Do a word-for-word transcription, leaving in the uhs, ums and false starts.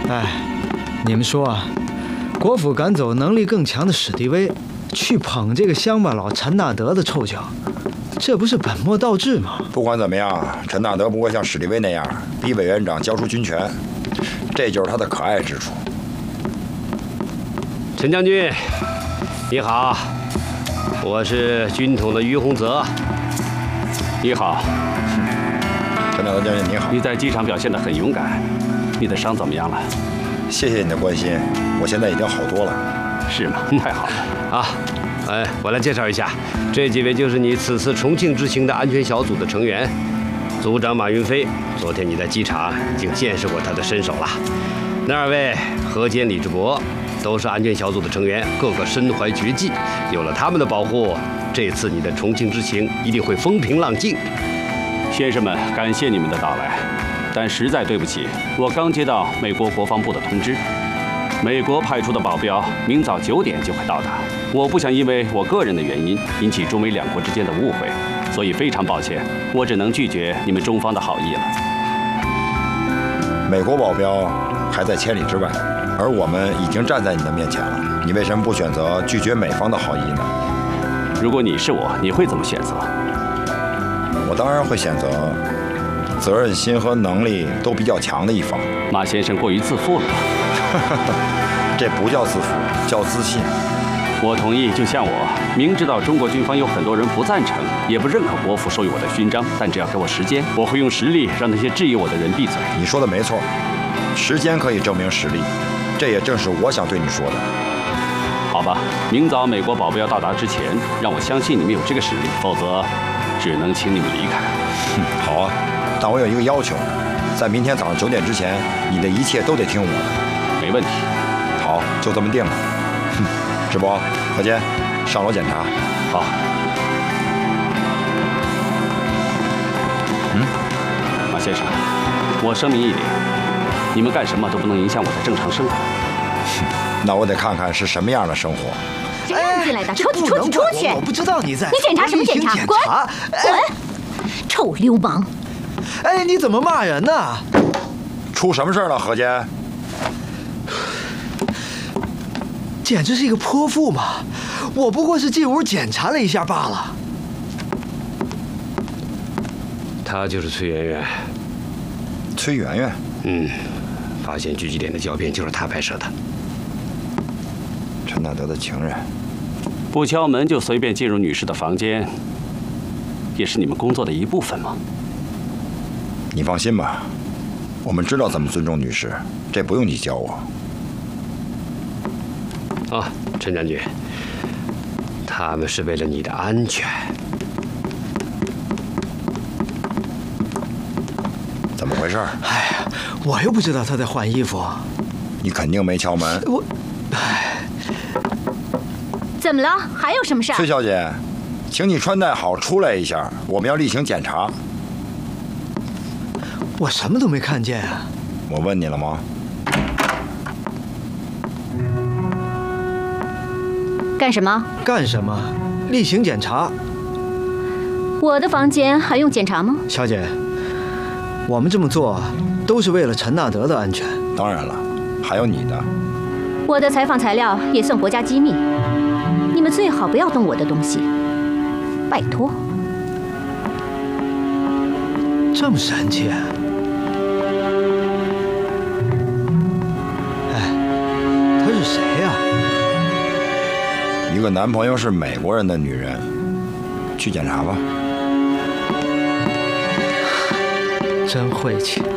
哎，你们说啊，国府赶走能力更强的史迪威，去捧这个乡巴佬陈纳德的臭脚，这不是本末倒置吗？ 不管怎么样，陈纳德不会像史迪威那样逼委员长交出军权，这就是他的可爱之处。 陈将军，你好，我是军统的于洪泽。 你好， 陈纳德将军你好。 你在机场表现得很勇敢，你的伤怎么样了？ 谢谢你的关心，我现在已经好多了。 是吗？太好了。 啊，哎，我来介绍一下，这几位就是你此次重庆之行的安全小组的成员。组长马云飞，昨天你在机场已经见识过他的身手了。那二位何坚、李志博。都是安全小组的成员，个个身怀绝技。有了他们的保护，这次你的重庆之行一定会风平浪静。 先生们，感谢你们的到来，但实在对不起，我刚接到美国国防部的通知，美国派出的保镖明早九点就会到达。我不想因为我个人的原因引起中美两国之间的误会，所以非常抱歉，我只能拒绝你们中方的好意了。 美国保镖还在千里之外。而我们已经站在你的面前了，你为什么不选择拒绝美方的好意呢？ 如果你是我，你会怎么选择？ 我当然会选择责任心和能力都比较强的一方。 马先生过于自负了吧？ 这不叫自负，叫自信。 我同意，就像我明知道中国军方有很多人不赞成，也不认可国府授予我的勋章，但只要给我时间，我会用实力让那些质疑我的人闭嘴。 你说的没错，时间可以证明实力。这也正是我想对你说的。 好吧，明早美国保镖到达之前，让我相信你们有这个实力，否则只能请你们离开。 嗯，好啊，但我有一个要求，在明天早上九点之前，你的一切都得听我的。 没问题。 好，就这么定了。哼，志博、何坚，上楼检查。 好。 嗯， 马先生，我声明一点。你们干什么都不能影响我的正常生活。 那我得看看是什么样的生活。 谁让你进来的？出去！出去！出去！ 我不知道你在。 你检查什么检查？滚！滚！臭流氓！ 哎，你怎么骂人呢？ 出什么事了，何坚？ 简直是一个泼妇嘛！我不过是进屋检查了一下罢了。 她就是崔媛媛。 崔媛媛。 嗯。发现狙击点的胶片就是他拍摄的。 陈纳德的情人， 不敲门就随便进入女士的房间，也是你们工作的一部分吗？ 你放心吧，我们知道怎么尊重女士，这不用你教我。 啊，陈将军，他们是为了你的安全。 怎么回事？ 哎呀，我又不知道他在换衣服。 你肯定没敲门。 我，哎， 怎么了？还有什么事？ 崔小姐，请你穿戴好出来一下，我们要例行检查。 我什么都没看见啊。 我问你了吗？ 干什么？ 干什么？例行检查。 我的房间还用检查吗？ 小姐。我们这么做都是为了陈纳德的安全。 当然了，还有你的。 我的采访材料也算国家机密，你们最好不要动我的东西，拜托。 这么神气啊？哎，她是谁呀？ 一个男朋友是美国人的女人，去检查吧。 真晦气。